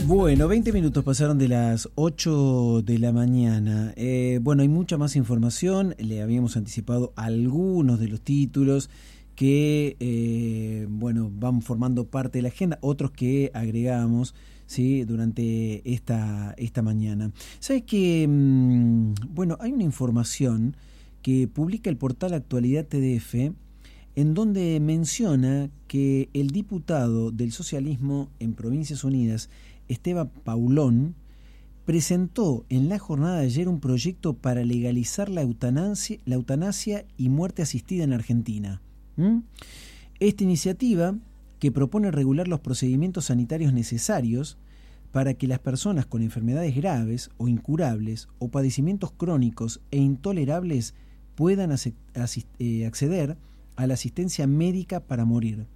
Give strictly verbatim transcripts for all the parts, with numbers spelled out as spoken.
Bueno, veinte minutos pasaron de las ocho de la mañana. Eh, bueno, hay mucha más información. Le habíamos anticipado algunos de los títulos que, eh, bueno, van formando parte de la agenda, otros que agregamos, ¿sí?, durante esta, esta mañana. ¿Sabes que mmm, bueno, hay una información que publica el portal Actualidad T D F, en donde menciona que el diputado del socialismo en Provincias Unidas, Esteban Paulón, presentó en la jornada de ayer un proyecto para legalizar la eutanasia, la eutanasia y muerte asistida en Argentina. ¿Mm? Esta iniciativa, que propone regular los procedimientos sanitarios necesarios para que las personas con enfermedades graves o incurables o padecimientos crónicos e intolerables puedan acceder a la asistencia médica para morir.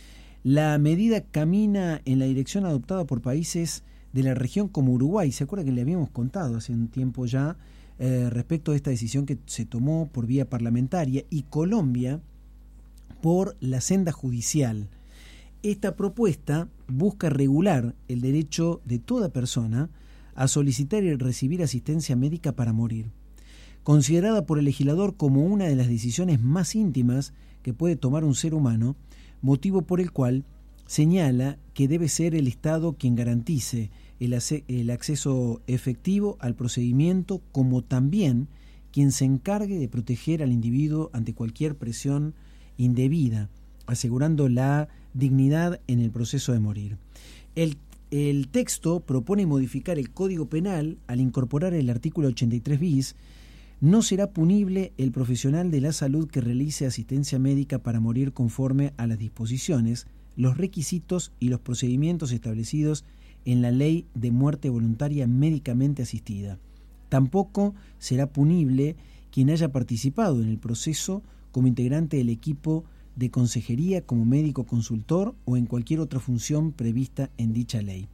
La medida camina en la dirección adoptada por países de la región como Uruguay. ¿Se acuerda que le habíamos contado hace un tiempo ya eh, respecto a esta decisión que se tomó por vía parlamentaria, y Colombia por la senda judicial? Esta propuesta busca regular el derecho de toda persona a solicitar y recibir asistencia médica para morir, considerada por el legislador como una de las decisiones más íntimas que puede tomar un ser humano, motivo por el cual señala que debe ser el Estado quien garantice el, ace- el acceso efectivo al procedimiento, como también quien se encargue de proteger al individuo ante cualquier presión indebida, asegurando la dignidad en el proceso de morir. El, el texto propone modificar el Código Penal al incorporar el artículo ochenta y tres bis. No será punible el profesional de la salud que realice asistencia médica para morir conforme a las disposiciones, los requisitos y los procedimientos establecidos en la Ley de Muerte Voluntaria Médicamente Asistida. Tampoco será punible quien haya participado en el proceso como integrante del equipo de consejería, como médico consultor o en cualquier otra función prevista en dicha ley.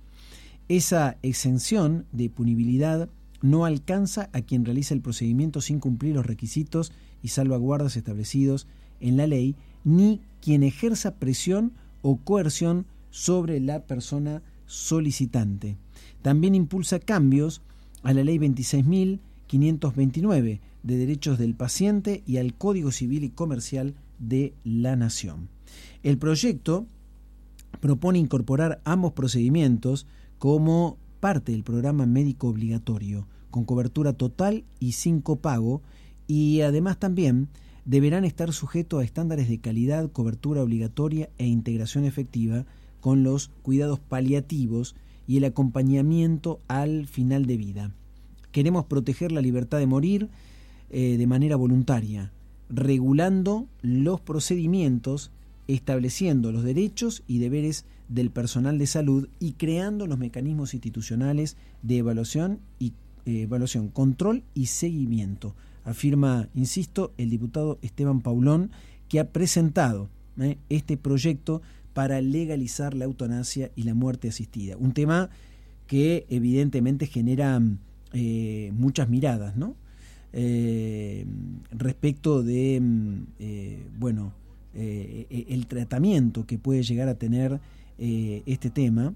Esa exención de punibilidad no alcanza a quien realiza el procedimiento sin cumplir los requisitos y salvaguardas establecidos en la ley, ni quien ejerza presión o coerción sobre la persona solicitante. También impulsa cambios a la ley veintiséis mil quinientos veintinueve de derechos del paciente y al Código Civil y Comercial de la Nación. El proyecto propone incorporar ambos procedimientos como parte del programa médico obligatorio, con cobertura total y sin copago, y además también deberán estar sujetos a estándares de calidad, cobertura obligatoria e integración efectiva con los cuidados paliativos y el acompañamiento al final de vida. Queremos proteger la libertad de morir eh, de manera voluntaria, regulando los procedimientos, estableciendo los derechos y deberes del personal de salud y creando los mecanismos institucionales de evaluación y eh, evaluación, control y seguimiento, afirma, insisto, el diputado Esteban Paulón, que ha presentado eh, este proyecto para legalizar la eutanasia y la muerte asistida. Un tema que evidentemente genera eh, muchas miradas, ¿no? Eh, respecto de, eh, bueno, eh, el tratamiento que puede llegar a tener eh, este tema.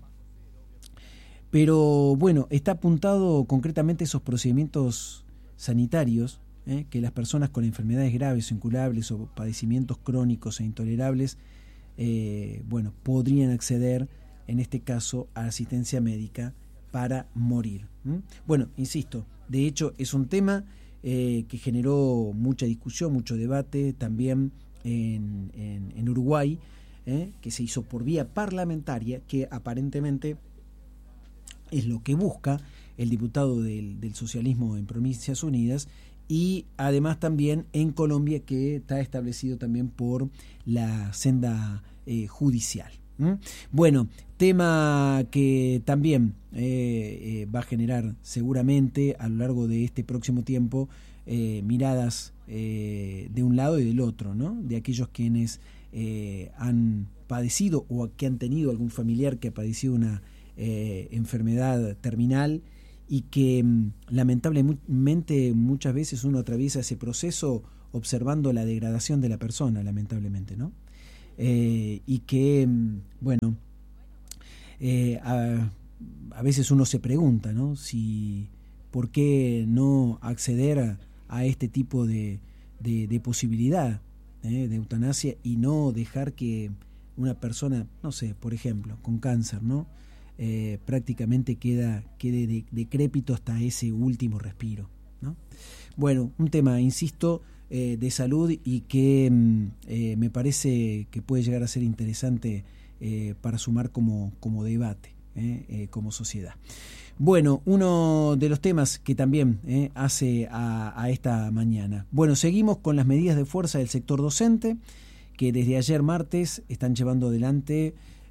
Pero bueno, está apuntado concretamente a esos procedimientos sanitarios eh, que las personas con enfermedades graves o incurables o padecimientos crónicos e intolerables eh, bueno, podrían acceder en este caso a asistencia médica para morir. ¿Mm? Bueno, insisto, de hecho es un tema eh, que generó mucha discusión, mucho debate también en, en, en Uruguay, eh, que se hizo por vía parlamentaria, que aparentemente es lo que busca el diputado del, del socialismo en Provincias Unidas, y además también en Colombia, que está establecido también por la senda eh, judicial. ¿Mm? Bueno, tema que también eh, eh, va a generar seguramente a lo largo de este próximo tiempo eh, miradas eh, de un lado y del otro, ¿no? De aquellos quienes eh, han padecido o que han tenido algún familiar que ha padecido una eh, enfermedad terminal y que lamentablemente muchas veces uno atraviesa ese proceso observando la degradación de la persona, lamentablemente, ¿no? Eh, y que, bueno, eh, a, a veces uno se pregunta, ¿no? Si, ¿por qué no acceder a, a este tipo de, de, de posibilidad eh, de eutanasia y no dejar que una persona, no sé, por ejemplo, con cáncer, ¿no? Eh, prácticamente queda, quede de, decrépito hasta ese último respiro, ¿no? Bueno, un tema, insisto, eh, de salud y que eh, me parece que puede llegar a ser interesante eh, para sumar como, como debate, eh, eh, como sociedad. Bueno, uno de los temas que también eh, hace a, a esta mañana. Bueno, seguimos con las medidas de fuerza del sector docente, que desde ayer martes están llevando adelante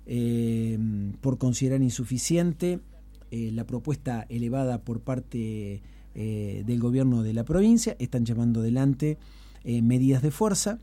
eh, por considerar insuficiente eh, la propuesta elevada por parte eh, del gobierno de la provincia. Están llevando adelante eh, medidas de fuerza.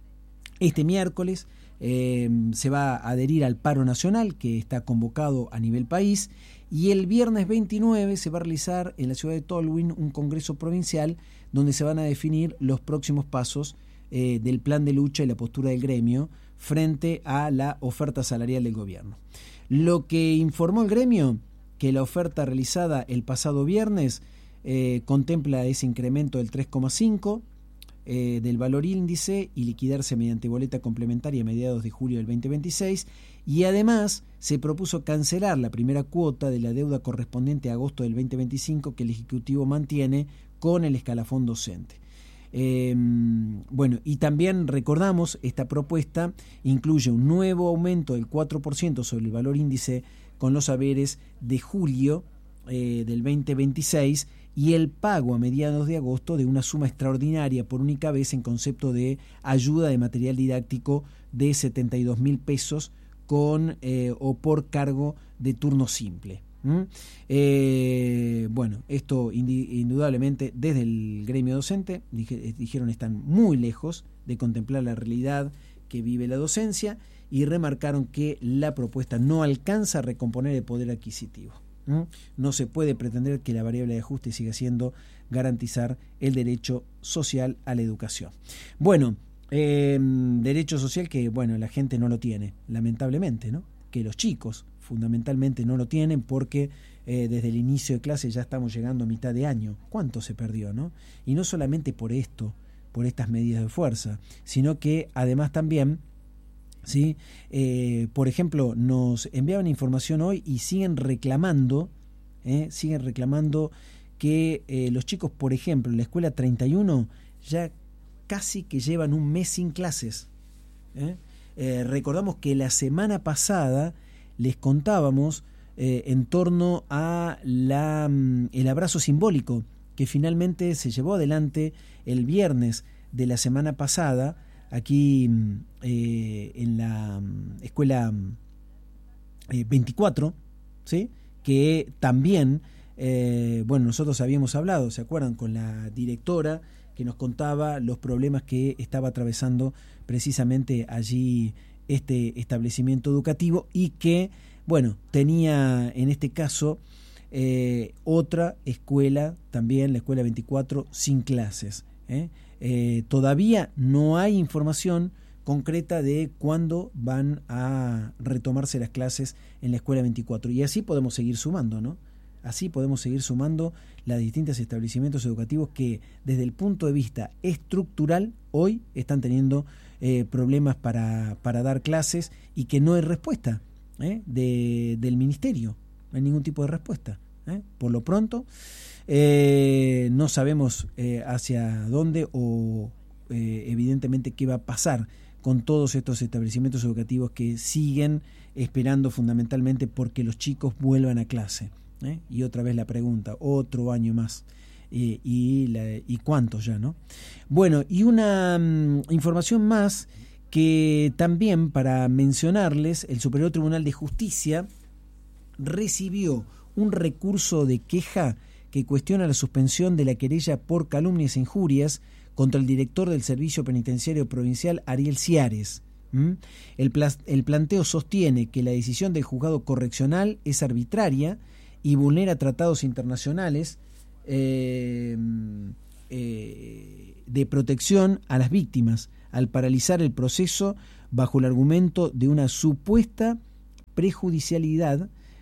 Este miércoles eh, se va a adherir al paro nacional que está convocado a nivel país, y el viernes veintinueve se va a realizar en la ciudad de Tolwyn un congreso provincial donde se van a definir los próximos pasos Eh, del plan de lucha y la postura del gremio frente a la oferta salarial del gobierno. Lo que informó el gremio, que la oferta realizada el pasado viernes eh, contempla ese incremento del tres coma cinco eh, del valor índice y liquidarse mediante boleta complementaria a mediados de julio del veinte veintiséis, y además se propuso cancelar la primera cuota de la deuda correspondiente a agosto del veinte veinticinco que el Ejecutivo mantiene con el escalafón docente. Eh, bueno, y también recordamos, esta propuesta incluye un nuevo aumento del cuatro por ciento sobre el valor índice con los haberes de julio eh, del veinte veintiséis y el pago a mediados de agosto de una suma extraordinaria por única vez en concepto de ayuda de material didáctico de setenta y dos mil pesos con eh, o por cargo de turno simple. ¿Mm? Eh, bueno, esto indudablemente desde el gremio docente dije, dijeron están muy lejos de contemplar la realidad que vive la docencia y remarcaron que la propuesta no alcanza a recomponer el poder adquisitivo. ¿Mm? No se puede pretender que la variable de ajuste siga siendo garantizar el derecho social a la educación. Bueno, eh, derecho social que bueno la gente no lo tiene, lamentablemente, ¿no? Que los chicos fundamentalmente no lo tienen porque eh, desde el inicio de clase ya estamos llegando a mitad de año. ¿Cuánto se perdió, no? Y no solamente por esto, por estas medidas de fuerza, sino que además también, ¿sí? Eh, por ejemplo, nos enviaban información hoy y siguen reclamando, eh, siguen reclamando que eh, los chicos, por ejemplo, en la escuela treinta y uno ya casi que llevan un mes sin clases, ¿eh? Eh, recordamos que la semana pasada les contábamos eh, en torno a la, el abrazo simbólico que finalmente se llevó adelante el viernes de la semana pasada aquí eh, en la escuela eh, veinticuatro, ¿sí? Que también, eh, bueno, nosotros habíamos hablado, ¿se acuerdan? Con la directora que nos contaba los problemas que estaba atravesando precisamente allí este establecimiento educativo y que, bueno, tenía en este caso eh, otra escuela, también la escuela veinticuatro, sin clases. ¿eh? Eh, todavía no hay información concreta de cuándo van a retomarse las clases en la escuela veinticuatro. Y así podemos seguir sumando, ¿no? Así podemos seguir sumando los distintos establecimientos educativos que desde el punto de vista estructural hoy están teniendo eh, problemas para, para dar clases y que no hay respuesta ¿eh? de, del ministerio, no hay ningún tipo de respuesta. ¿eh? Por lo pronto eh, no sabemos eh, hacia dónde o eh, evidentemente qué va a pasar con todos estos establecimientos educativos que siguen esperando fundamentalmente porque los chicos vuelvan a clase. ¿Eh? Y otra vez la pregunta, otro año más, eh, y, la, y cuántos ya, ¿no? Bueno, y una um, información más que también para mencionarles, el Superior Tribunal de Justicia recibió un recurso de queja que cuestiona la suspensión de la querella por calumnias e injurias contra el director del Servicio Penitenciario Provincial, Ariel Ciares. ¿Mm? El, pla- el planteo sostiene que la decisión del juzgado correccional es arbitraria y vulnera tratados internacionales eh, eh, de protección a las víctimas al paralizar el proceso bajo el argumento de una supuesta prejudicialidad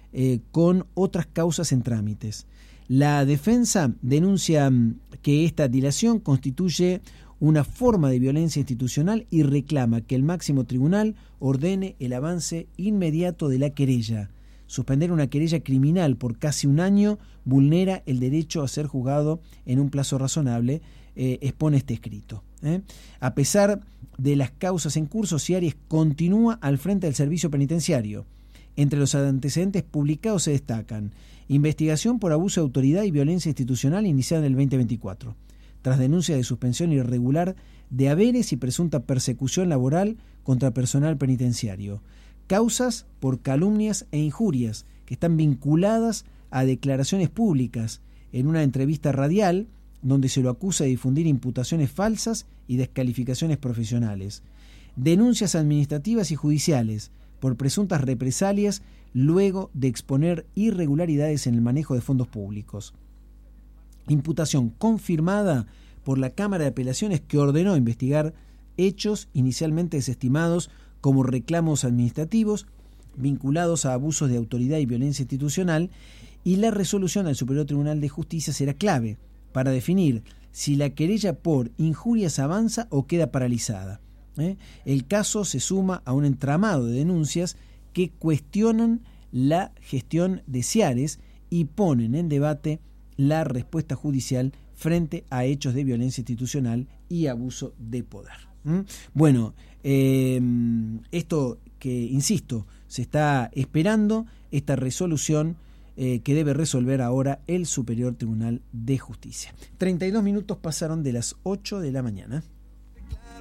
eh, con otras causas en trámites. La defensa denuncia que esta dilación constituye una forma de violencia institucional y reclama que el máximo tribunal ordene el avance inmediato de la querella. Suspender una querella criminal por casi un año vulnera el derecho a ser juzgado en un plazo razonable, eh, expone este escrito. ¿eh? A pesar de las causas en curso, Ciaries continúa al frente del servicio penitenciario. Entre los antecedentes publicados se destacan: investigación por abuso de autoridad y violencia institucional iniciada en el veinte veinticuatro, tras denuncia de suspensión irregular de haberes y presunta persecución laboral contra personal penitenciario. Causas por calumnias e injurias que están vinculadas a declaraciones públicas en una entrevista radial donde se lo acusa de difundir imputaciones falsas y descalificaciones profesionales. Denuncias administrativas y judiciales por presuntas represalias luego de exponer irregularidades en el manejo de fondos públicos. Imputación confirmada por la Cámara de Apelaciones, que ordenó investigar hechos inicialmente desestimados como reclamos administrativos vinculados a abusos de autoridad y violencia institucional, y la resolución del Superior Tribunal de Justicia será clave para definir si la querella por injurias avanza o queda paralizada. ¿eh? El caso se suma a un entramado de denuncias que cuestionan la gestión de Ciaries y ponen en debate la respuesta judicial frente a hechos de violencia institucional y abuso de poder. ¿Mm? Bueno, eh, esto que, insisto, se está esperando, esta resolución eh, que debe resolver ahora el Superior Tribunal de Justicia. treinta y dos minutos pasaron de las ocho de la mañana.